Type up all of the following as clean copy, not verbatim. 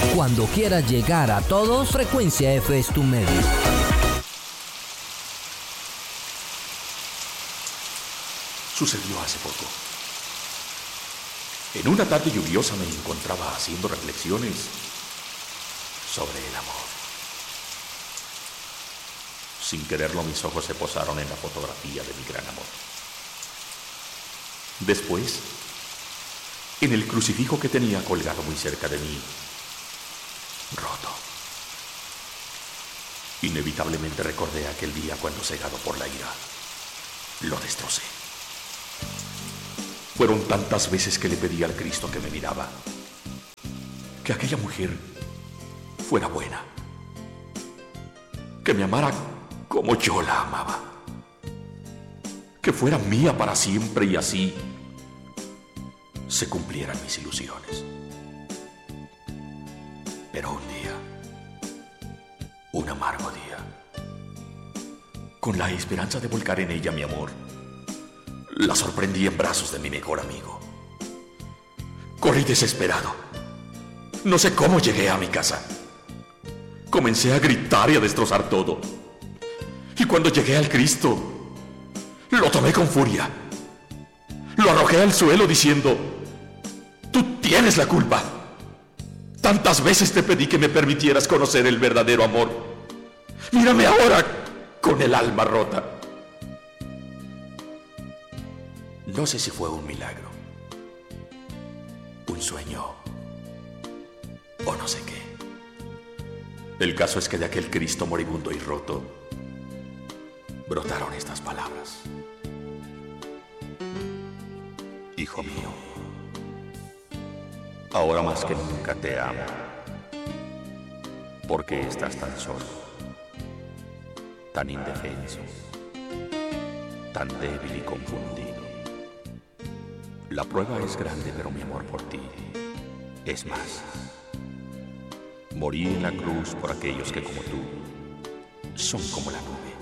Cuando quieras llegar a todos, Frecuencia F es tu medio. Sucedió hace poco. En una tarde lluviosa me encontraba haciendo reflexiones sobre el amor. Sin quererlo, mis ojos se posaron en la fotografía de mi gran amor. Después, en el crucifijo que tenía colgado muy cerca de mí, roto. Inevitablemente recordé aquel día cuando, cegado por la ira, lo destrocé. Fueron tantas veces que le pedí al Cristo que me miraba que aquella mujer fuera buena, que me amara como yo la amaba, que fuera mía para siempre y así se cumplieran mis ilusiones. Pero un día, un amargo día, con la esperanza de volcar en ella mi amor, la sorprendí en brazos de mi mejor amigo. Corrí desesperado. No sé cómo llegué a mi casa. Comencé a gritar y a destrozar todo. Y cuando llegué al Cristo, lo tomé con furia. Lo arrojé al suelo diciendo: tú tienes la culpa. Tantas veces te pedí que me permitieras conocer el verdadero amor. Mírame ahora con el alma rota. No sé si fue un milagro, un sueño o no sé qué. El caso es que de aquel Cristo moribundo y roto brotaron estas palabras: hijo mío, ahora más que nunca te amo. ¿Por qué estás tan solo, tan indefenso, tan débil y confundido? La prueba es grande, pero mi amor por ti es más. Morí en la cruz por aquellos que, como tú, son como la nube.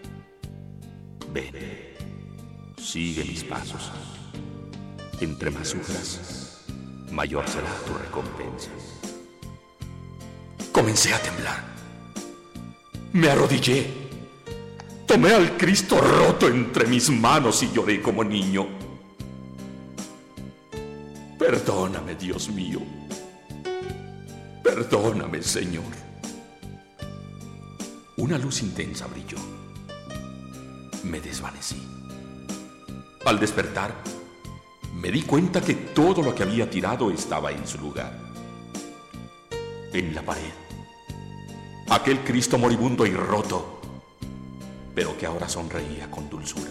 Ven, sigue mis pasos. Entre más sufras, mayor será tu recompensa. Comencé a temblar. Me arrodillé. Tomé al Cristo roto entre mis manos y lloré como niño. Perdóname, Dios mío. Perdóname, Señor. Una luz intensa brilló. Me desvanecí. Al despertar, me di cuenta que todo lo que había tirado estaba en su lugar. En la pared, aquel Cristo moribundo y roto, pero que ahora sonreía con dulzura.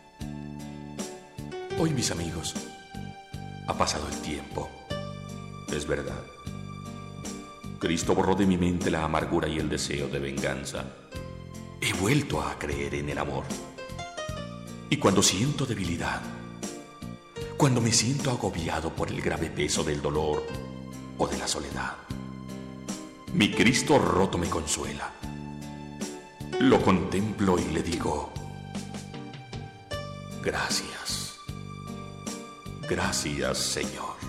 Hoy, mis amigos, ha pasado el tiempo, es verdad. Cristo borró de mi mente la amargura y el deseo de venganza. He vuelto a creer en el amor. Y cuando siento debilidad, cuando me siento agobiado por el grave peso del dolor o de la soledad, mi Cristo roto me consuela. Lo contemplo y le digo: gracias. Gracias, Señor.